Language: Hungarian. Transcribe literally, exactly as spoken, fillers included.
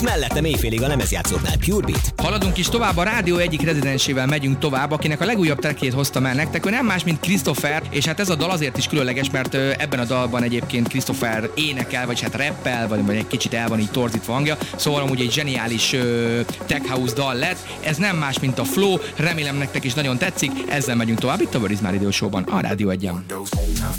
Mellettem éjfélig a lemezjátszóknál Pure Beat. Haladunk is tovább, a rádió egyik rezidensével megyünk tovább, akinek a legújabb trackjét hoztam el nektek, ő nem más, mint Christopher, és hát ez a dal azért is különleges, mert ebben a dalban egyébként Christopher énekel, vagy hát rappel, vagy, vagy egy kicsit el van így torzítva hangja, szóval amúgy egy zseniális uh, tech house dal lett, ez nem más, mint a flow, remélem nektek is nagyon tetszik, ezzel megyünk tovább itt a Where is My Radio Show-ban, a Rádió Egyen.